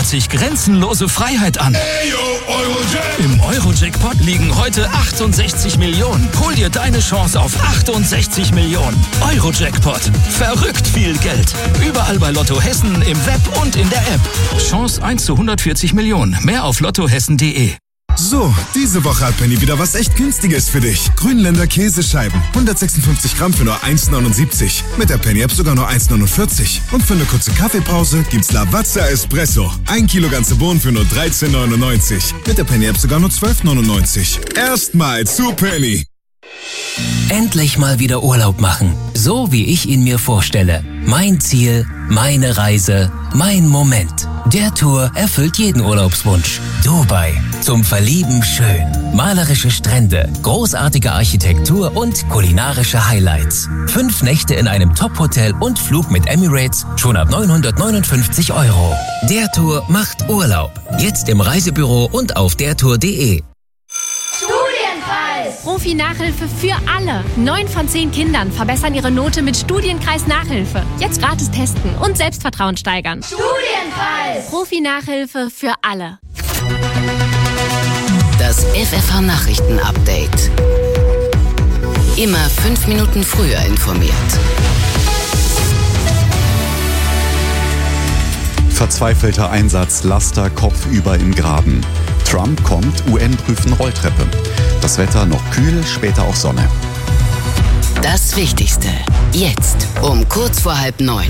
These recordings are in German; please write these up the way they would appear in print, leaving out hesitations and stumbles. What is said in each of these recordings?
bahnt sich grenzenlose Freiheit an. Im Euro-Jackpot liegen heute 68 Millionen. Hol dir deine Chance auf 68 Millionen. Euro-Jackpot. Verrückt viel Geld. Überall bei Lotto Hessen, im Web und in der App. Chance 1 zu 140 Millionen. Mehr auf lottohessen.de. So, diese Woche hat Penny wieder was echt Günstiges für dich. Grünländer Käsescheiben. 156 Gramm für nur 1,79. Mit der Penny-App sogar nur 1,49. Und für eine kurze Kaffeepause gibt's Lavazza Espresso. 1 Kilo ganze Bohnen für nur 13,99. Mit der Penny-App sogar nur 12,99. Erstmal zu Penny. Endlich mal wieder Urlaub machen. So wie ich ihn mir vorstelle. Mein Ziel, meine Reise, mein Moment. Der Tour erfüllt jeden Urlaubswunsch. Dubai. Zum Verlieben schön. Malerische Strände, großartige Architektur und kulinarische Highlights. 5 Nächte in einem Top-Hotel und Flug mit Emirates schon ab 959 €. Der Tour macht Urlaub. Jetzt im Reisebüro und auf dertour.de. Profi-Nachhilfe für alle. 9 von 10 Kindern verbessern ihre Note mit Studienkreis-Nachhilfe. Jetzt gratis testen und Selbstvertrauen steigern. Studienkreis! Profi-Nachhilfe für alle. Das FFH-Nachrichten-Update. Immer 5 Minuten früher informiert. Verzweifelter Einsatz, Laster kopfüber im Graben. Trump kommt, UN prüfen Rolltreppe. Das Wetter noch kühl, später auch Sonne. Das Wichtigste. Jetzt um kurz vor 8:30.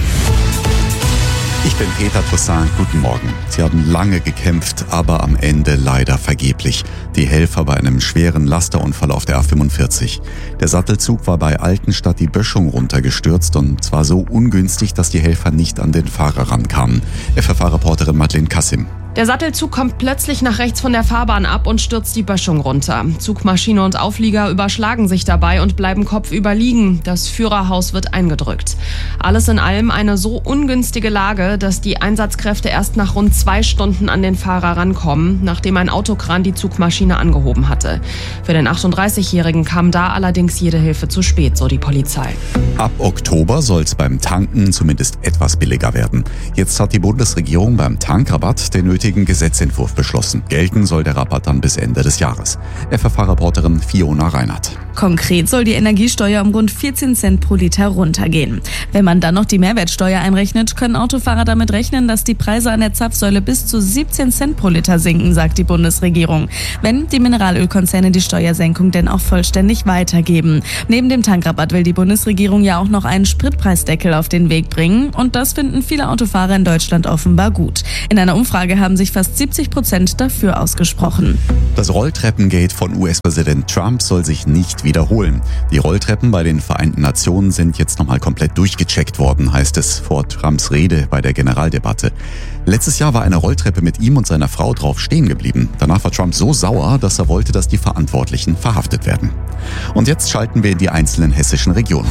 Ich bin Peter Toussaint, guten Morgen. Sie haben lange gekämpft, aber am Ende leider vergeblich. Die Helfer bei einem schweren Lasterunfall auf der A45. Der Sattelzug war bei Altenstadt die Böschung runtergestürzt und zwar so ungünstig, dass die Helfer nicht an den Fahrer rankamen. FFH-Reporterin Madeleine Kassim. Der Sattelzug kommt plötzlich nach rechts von der Fahrbahn ab und stürzt die Böschung runter. Zugmaschine und Auflieger überschlagen sich dabei und bleiben kopfüber liegen. Das Führerhaus wird eingedrückt. Alles in allem eine so ungünstige Lage, dass die Einsatzkräfte erst nach rund 2 Stunden an den Fahrer rankommen, nachdem ein Autokran die Zugmaschine angehoben hatte. Für den 38-Jährigen kam da allerdings jede Hilfe zu spät, so die Polizei. Ab Oktober soll es beim Tanken zumindest etwas billiger werden. Jetzt hat die Bundesregierung beim Tankrabatt den nötigen Gesetzentwurf beschlossen. Gelten soll der Rabatt dann bis Ende des Jahres. FFH-Reporterin Fiona Reinhardt. Konkret soll die Energiesteuer um rund 14 Cent pro Liter runtergehen. Wenn man dann noch die Mehrwertsteuer einrechnet, können Autofahrer damit rechnen, dass die Preise an der Zapfsäule bis zu 17 Cent pro Liter sinken, sagt die Bundesregierung. Wenn die Mineralölkonzerne die Steuersenkung denn auch vollständig weitergeben. Neben dem Tankrabatt will die Bundesregierung ja auch noch einen Spritpreisdeckel auf den Weg bringen. Und das finden viele Autofahrer in Deutschland offenbar gut. In einer Umfrage haben sich fast 70% dafür ausgesprochen. Das Rolltreppengate von US-Präsident Trump soll sich nicht wiederholen. Die Rolltreppen bei den Vereinten Nationen sind jetzt nochmal komplett durchgecheckt worden, heißt es vor Trumps Rede bei der Generaldebatte. Letztes Jahr war eine Rolltreppe mit ihm und seiner Frau drauf stehen geblieben. Danach war Trump so sauer, dass er wollte, dass die Verantwortlichen verhaftet werden. Und jetzt schalten wir in die einzelnen hessischen Regionen.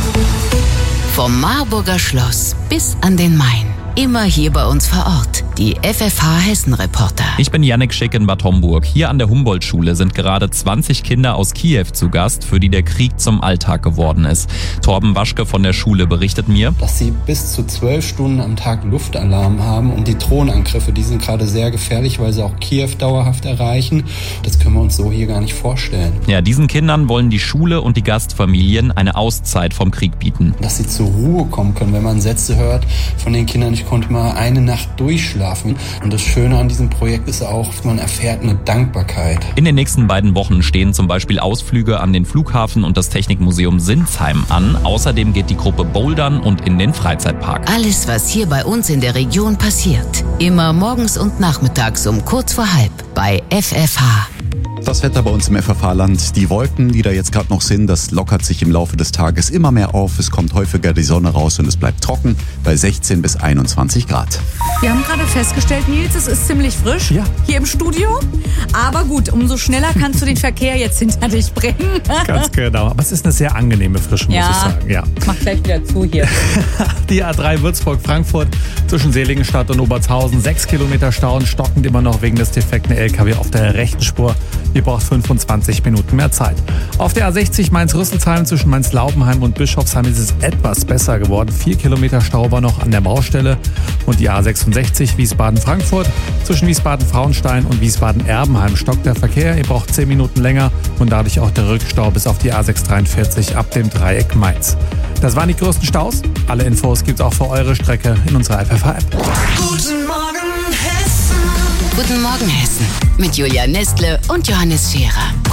Vom Marburger Schloss bis an den Main. Immer hier bei uns vor Ort. Die FFH-Hessen-Reporter. Ich bin Jannik Schick in Bad Homburg. Hier an der Humboldt-Schule sind gerade 20 Kinder aus Kiew zu Gast, für die der Krieg zum Alltag geworden ist. Torben Waschke von der Schule berichtet mir, dass sie bis zu 12 Stunden am Tag Luftalarm haben und die Drohnenangriffe, die sind gerade sehr gefährlich, weil sie auch Kiew dauerhaft erreichen. Das können wir uns so hier gar nicht vorstellen. Ja, diesen Kindern wollen die Schule und die Gastfamilien eine Auszeit vom Krieg bieten. Dass sie zur Ruhe kommen können, wenn man Sätze hört von den Kindern, ich konnte mal eine Nacht durchschlafen. Und das Schöne an diesem Projekt ist auch, man erfährt eine Dankbarkeit. In den nächsten beiden Wochen stehen zum Beispiel Ausflüge an den Flughafen und das Technikmuseum Sinsheim an. Außerdem geht die Gruppe bouldern und in den Freizeitpark. Alles, was hier bei uns in der Region passiert. Immer morgens und nachmittags um kurz vor 8:30 bei FFH. Das Wetter bei uns im FFH-Land. Die Wolken, die da jetzt gerade noch sind, das lockert sich im Laufe des Tages immer mehr auf. Es kommt häufiger die Sonne raus und es bleibt trocken bei 16 bis 21 Grad. Wir haben gerade festgestellt, Nils, es ist ziemlich frisch hier im Studio. Aber gut, umso schneller kannst du den Verkehr jetzt hinter dich bringen. Ganz genau. Aber es ist eine sehr angenehme Frische, muss ich sagen. Ja. Mach gleich wieder zu hier. Die A3 Würzburg-Frankfurt zwischen Seligenstadt und Obertshausen. 6 Kilometer Stau und stockend immer noch wegen des defekten LKW auf der rechten Spur. Ihr braucht 25 Minuten mehr Zeit. Auf der A60 Mainz-Rüsselsheim zwischen Mainz-Laubenheim und Bischofsheim ist es etwas besser geworden. 4 Kilometer Stau war noch an der Baustelle. Und die A66 Wiesbaden-Frankfurt zwischen Wiesbaden-Frauenstein und Wiesbaden-Erbenheim stockt der Verkehr. Ihr braucht 10 Minuten länger und dadurch auch der Rückstau bis auf die A643 ab dem Dreieck Mainz. Das waren die größten Staus. Alle Infos gibt's auch für eure Strecke in unserer FFH-App. Guten Morgen, Hessen. Guten Morgen, Hessen. Mit Julia Nestle und Johannes Scherer.